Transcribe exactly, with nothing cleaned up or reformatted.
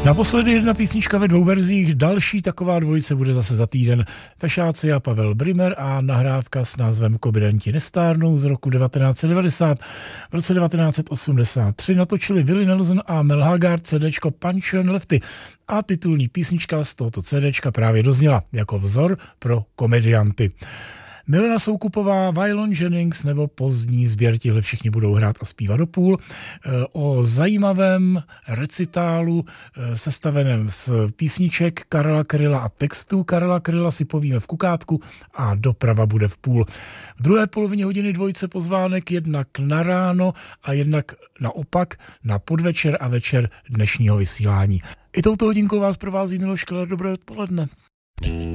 Naposledy jedna písnička ve dvou verzích, další taková dvojice bude zase za týden. Fešáci a Pavel Brymer a nahrávka s názvem Kobydanti nestárnou z roku devatenáct set devadesát. V roce devatenáct set osmdesát tři natočili Willie Nelson a Mel Haggard CDčko Punch and Lefty a titulní písnička z tohoto CDčka právě dozněla jako vzor pro komedianty. Milena Soukupová, Waylon Jennings nebo pozdní sběr, tihle všichni budou hrát a zpívat do půl. O zajímavém recitálu sestaveném z písniček Karla Kryla a textů Karla Kryla si povíme v Kukátku a doprava bude v půl. V druhé polovině hodiny dvojice pozvánek jednak na ráno a jednak naopak na podvečer a večer dnešního vysílání. I touto hodinkou vás provází Miloš Keller. Dobré odpoledne.